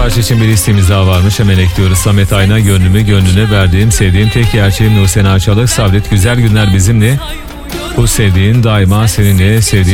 parça için bir listemiz daha varmış, hemen ekliyoruz. Samet Ayna, gönlümü gönlüne verdiğim, sevdiğim tek gerçeğim. Nursena Açalık, sabret güzel günler bizimle. Bu sevdiğin daima seninle, sevdiğin